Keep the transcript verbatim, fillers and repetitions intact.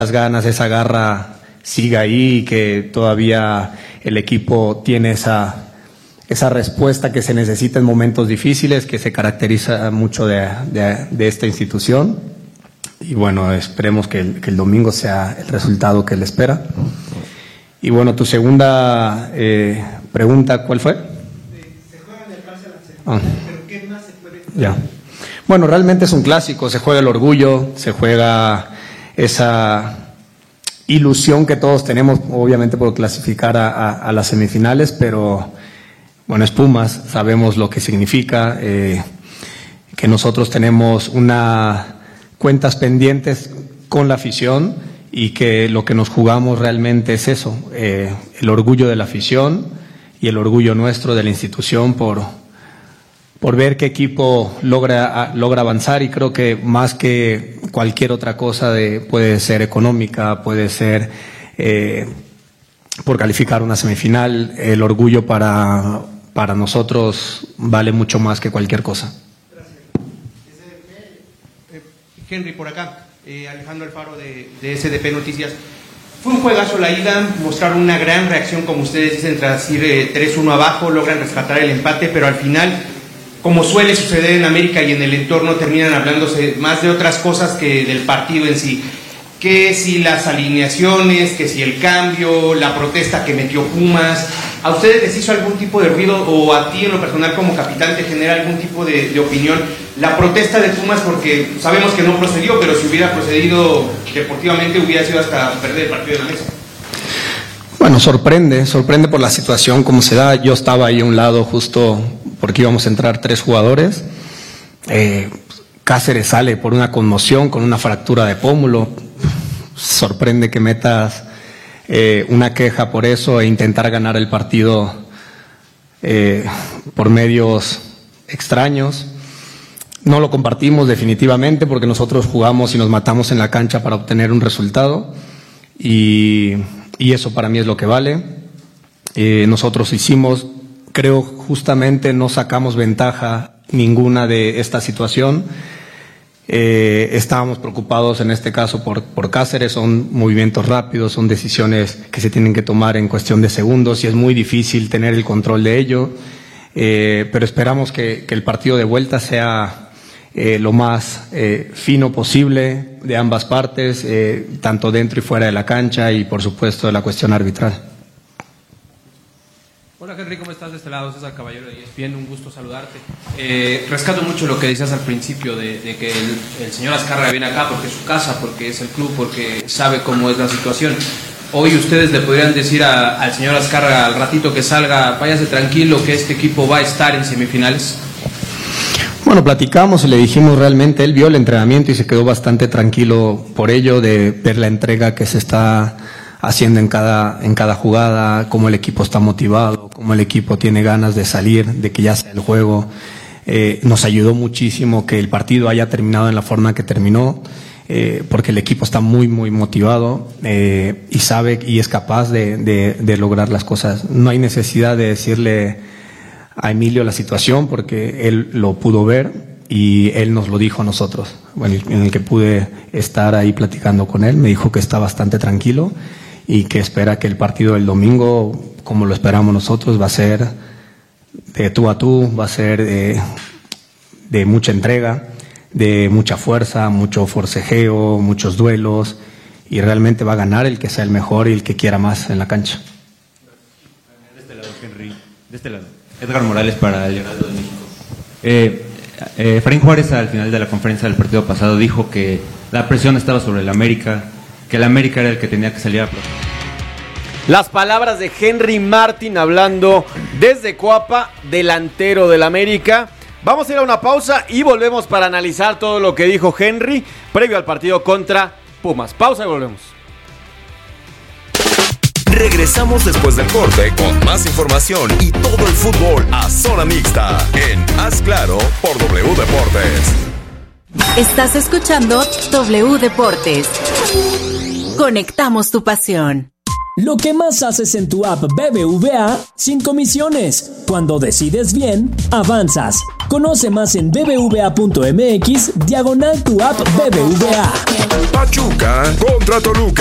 las ganas, esa garra siga ahí y que todavía el equipo tiene esa, esa respuesta que se necesita en momentos difíciles, que se caracteriza mucho de, de, de esta institución. Y bueno, esperemos que el, que el domingo sea el resultado que él espera. Y bueno, tu segunda eh, pregunta, ¿cuál fue? Se juega en el Barça la semifinal, ah. pero ¿qué más se puede jugar? Ya. Bueno, realmente es un clásico, se juega el orgullo, se juega esa ilusión que todos tenemos, obviamente por clasificar a, a, a las semifinales, pero bueno, es Pumas, sabemos lo que significa, eh, que nosotros tenemos una cuentas pendientes con la afición y que lo que nos jugamos realmente es eso, eh, el orgullo de la afición y el orgullo nuestro de la institución por, por ver qué equipo logra, logra avanzar, y creo que más que cualquier otra cosa de, puede ser económica, puede ser eh, por calificar una semifinal, el orgullo para, para nosotros vale mucho más que cualquier cosa. Henry, por acá, eh, Alejandro Alfaro de, de S D P Noticias. Fue un juegazo la ida, mostraron una gran reacción, como ustedes dicen, tras ir eh, tres uno abajo, logran rescatar el empate, pero al final, como suele suceder en América y en el entorno, terminan hablándose más de otras cosas que del partido en sí. Que si las alineaciones, que si el cambio, la protesta que metió Pumas, ¿a ustedes les hizo algún tipo de ruido, o a ti en lo personal como capitán te genera algún tipo de, de opinión la protesta de Pumas? Porque sabemos que no procedió, pero si hubiera procedido deportivamente hubiera sido hasta perder el partido de la mesa. Bueno, sorprende, sorprende por la situación como se da. Yo estaba ahí a un lado justo porque íbamos a entrar tres jugadores. Eh, Cáceres sale por una conmoción con una fractura de pómulo. Sorprende que metas eh, una queja por eso e intentar ganar el partido eh, por medios extraños. No lo compartimos definitivamente porque nosotros jugamos y nos matamos en la cancha para obtener un resultado, y, y eso para mí es lo que vale. Eh, nosotros hicimos, creo justamente no sacamos ventaja ninguna de esta situación. Eh, estábamos preocupados en este caso por, por Cáceres, son movimientos rápidos, son decisiones que se tienen que tomar en cuestión de segundos y es muy difícil tener el control de ello, eh, pero esperamos que, que el partido de vuelta sea eh, lo más eh, fino posible de ambas partes, eh, tanto dentro y fuera de la cancha, y por supuesto de la cuestión arbitral. Hola Henry, ¿cómo estás? De este lado, César Caballero de E S P N, un gusto saludarte. Eh, rescato mucho lo que decías al principio de, de que el, el señor Azcárraga viene acá porque es su casa, porque es el club, porque sabe cómo es la situación. Hoy ustedes le podrían decir a, al señor Azcárraga al ratito que salga, váyase tranquilo que este equipo va a estar en semifinales. Bueno, platicamos y le dijimos realmente, él vio el entrenamiento y se quedó bastante tranquilo por ello, de ver la entrega que se está haciendo en cada, en cada jugada, cómo el equipo está motivado, cómo el equipo tiene ganas de salir, de que ya sea el juego. Eh, nos ayudó muchísimo que el partido haya terminado en la forma que terminó, eh, porque el equipo está muy, muy motivado eh, y sabe y es capaz de, de, de lograr las cosas. No hay necesidad de decirle a Emilio la situación, porque él lo pudo ver y él nos lo dijo a nosotros. Bueno, en el que pude estar ahí platicando con él, me dijo que está bastante tranquilo y que espera que el partido del domingo, como lo esperamos nosotros, va a ser de tú a tú, va a ser de, de mucha entrega, de mucha fuerza, mucho forcejeo, muchos duelos, y realmente va a ganar el que sea el mejor y el que quiera más en la cancha. De este lado, Henry. De este lado. Edgar Morales para el Heraldo de México. Eh, eh, Efraín Juárez al final de la conferencia del partido pasado dijo que la presión estaba sobre el América, que el América era el que tenía que salir a proteger. Las palabras de Henry Martin hablando desde Coapa, delantero del América. Vamos a ir a una pausa y volvemos para analizar todo lo que dijo Henry previo al partido contra Pumas. Pausa y volvemos. Regresamos después del corte con más información y todo el fútbol a zona mixta en Haz Claro por W Deportes. Estás escuchando W Deportes. Conectamos tu pasión. Lo que más haces en tu app B B V A sin comisiones. Cuando decides bien, avanzas. Conoce más en bbva.mx diagonal tu app B B V A. Pachuca contra Toluca.